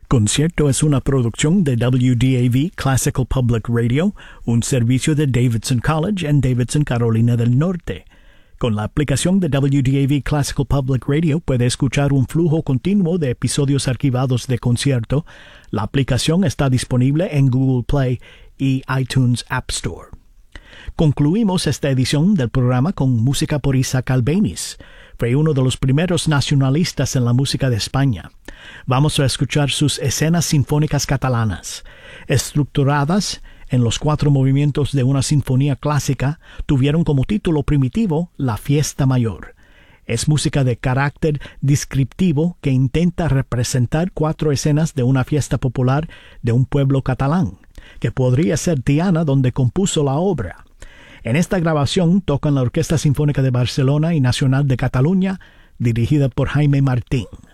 Concierto es una producción de WDAV Classical Public Radio, un servicio de Davidson College en Davidson, Carolina del Norte. Con la aplicación de WDAV Classical Public Radio puede escuchar un flujo continuo de episodios archivados de Concierto. La aplicación está disponible en Google Play y iTunes App Store. Concluimos esta edición del programa con música por Isaac Albéniz. Fue uno de los primeros nacionalistas en la música de España. Vamos a escuchar sus escenas sinfónicas catalanas. Estructuradas en los 4 movimientos de una sinfonía clásica, tuvieron como título primitivo La Fiesta Mayor. Es música de carácter descriptivo que intenta representar 4 escenas de una fiesta popular de un pueblo catalán, que podría ser Tiana, donde compuso la obra. En esta grabación tocan la Orquesta Sinfónica de Barcelona y Nacional de Cataluña, dirigida por Jaime Martín.